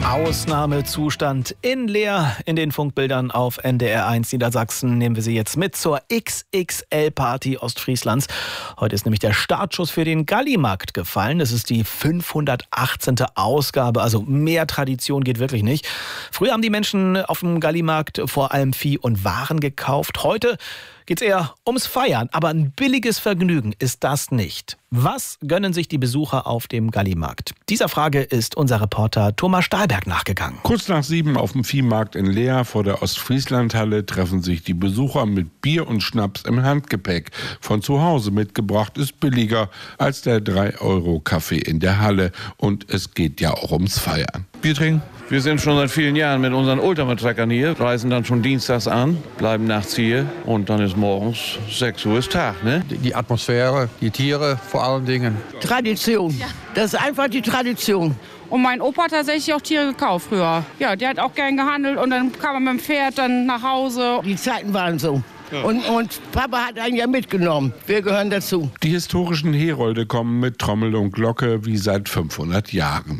Ausnahmezustand in Leer. In den Funkbildern auf NDR1 Niedersachsen nehmen wir Sie jetzt mit zur XXL-Party Ostfrieslands. Heute ist nämlich der Startschuss für den Gallimarkt gefallen. Das ist die 518. Ausgabe, also mehr Tradition geht wirklich nicht. Früher haben die Menschen auf dem Gallimarkt vor allem Vieh und Waren gekauft. Heute geht's eher ums Feiern, aber ein billiges Vergnügen ist das nicht. Was gönnen sich die Besucher auf dem Gallimarkt? Dieser Frage ist unser Reporter Thomas Stahlberg nachgegangen. Kurz nach 7 auf dem Viehmarkt in Leer vor der Ostfrieslandhalle treffen sich die Besucher mit Bier und Schnaps im Handgepäck. Von zu Hause mitgebracht ist billiger als der 3-Euro-Kaffee in der Halle. Und es geht ja auch ums Feiern. Bier trinken. Wir sind schon seit vielen Jahren mit unseren Oldtimer-Treckern hier, reisen dann schon dienstags an, bleiben nachts hier und dann ist morgens 6 Uhr ist Tag, ne? Die Atmosphäre, die Tiere vor allen Dingen. Tradition, das ist einfach die Tradition. Und mein Opa hat tatsächlich auch Tiere gekauft früher. Ja, der hat auch gern gehandelt und dann kam er mit dem Pferd dann nach Hause. Die Zeiten waren so. Ja. Und Papa hat einen ja mitgenommen. Wir gehören dazu. Die historischen Herolde kommen mit Trommel und Glocke wie seit 500 Jahren.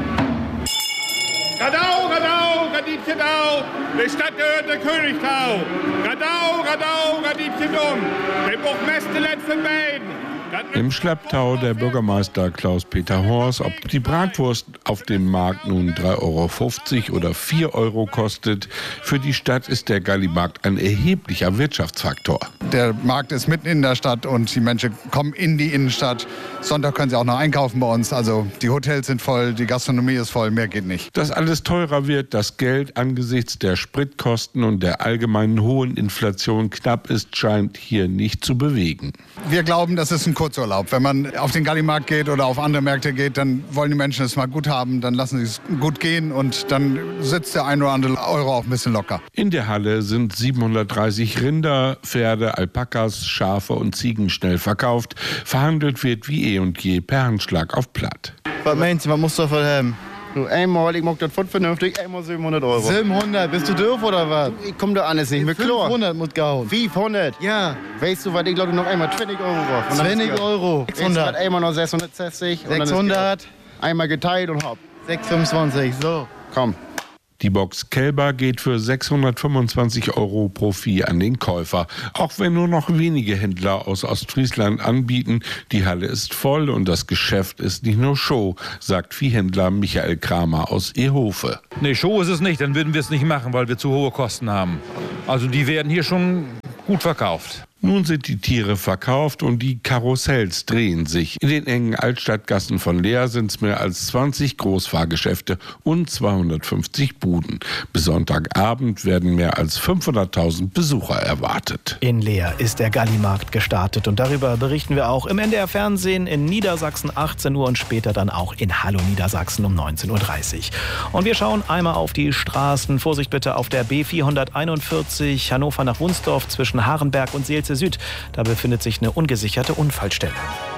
Radau, Radau, Radieschen au, die Stadt gehört der König Tau. Radau, Radau, Radieschen den Buchmeister lädt für beiden. Im Schlepptau der Bürgermeister Klaus-Peter Horst. Ob die Bratwurst auf dem Markt nun 3,50 € oder 4 € kostet, für die Stadt ist der Gallimarkt ein erheblicher Wirtschaftsfaktor. Der Markt ist mitten in der Stadt und die Menschen kommen in die Innenstadt. Sonntag können sie auch noch einkaufen bei uns. Also die Hotels sind voll, die Gastronomie ist voll, mehr geht nicht. Dass alles teurer wird, das Geld angesichts der Spritkosten und der allgemeinen hohen Inflation knapp ist, scheint hier nicht zu bewegen. Wir glauben, das ist ein Kurzurlaub. Wenn man auf den Gallimarkt geht oder auf andere Märkte geht, dann wollen die Menschen es mal gut haben, dann lassen sie es gut gehen und dann sitzt der ein oder andere Euro auch ein bisschen locker. In der Halle sind 730 Rinder, Pferde, Alpakas, Schafe und Ziegen schnell verkauft. Verhandelt wird wie eh und je per Handschlag auf Platt. Was meinst du, was musst du dafür haben? Du, einmal, ich mag das voll vernünftig, einmal 700 €. 700, bist du doof oder was? Ich komm da alles nicht mehr klar. 500 muss gehauen. 500? Ja. Weißt du was, ich glaube noch einmal 20 € drauf. 20 €. 600. Einmal noch 660. 600. Einmal geteilt und hopp. 625, so. Komm. Die Box Kälber geht für 625 € pro Vieh an den Käufer. Auch wenn nur noch wenige Händler aus Ostfriesland anbieten, die Halle ist voll und das Geschäft ist nicht nur Show, sagt Viehhändler Michael Kramer aus Ehofe. Nee, Show ist es nicht, dann würden wir es nicht machen, weil wir zu hohe Kosten haben. Also die werden hier schon gut verkauft. Nun sind die Tiere verkauft und die Karussells drehen sich. In den engen Altstadtgassen von Leer sind es mehr als 20 Großfahrgeschäfte und 250 Buden. Bis Sonntagabend werden mehr als 500.000 Besucher erwartet. In Leer ist der Gallimarkt gestartet und darüber berichten wir auch im NDR-Fernsehen in Niedersachsen 18 Uhr und später dann auch in Hallo Niedersachsen um 19:30 Uhr. Und wir schauen einmal auf die Straßen. Vorsicht bitte auf der B441 Hannover nach Wunsdorf zwischen Harenberg und Seelze Süd. Da befindet sich eine ungesicherte Unfallstelle.